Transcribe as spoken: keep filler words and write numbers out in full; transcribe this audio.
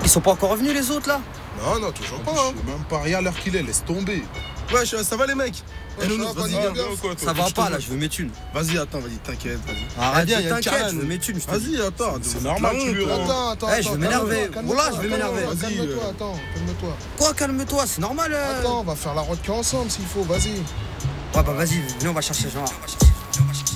Ils sont pas encore revenus les autres là? Non, non, toujours pas. Je Hein. sais même pas, regarde l'heure qu'il est, laisse tomber. Wesh, ça va les mecs? Ouais, Eh, ça Nounours, va, vas-y, vas-y, viens, viens, viens, quoi, toi. Ça va Je pas te- là, je veux mes thunes. Vas-y, attends, vas-y, t'inquiète, vas-y. Arrête, Viens, y a une t'inquiète, carane. je veux mes thunes. je te dis. Vas-y, attends. C'est normal, tu lui rends. Attends, attends, Eh, je vais attends, m'énerver. calme-toi, Voilà, je vais calme-toi, m'énerver. Calme-toi, Vas-y, attends, calme-toi. Quoi, calme-toi, c'est normal. euh. Attends, on va faire la route ensemble s'il faut, vas-y. Ouais, bah vas-y, venez, on va chercher Jean. On va chercher Jean.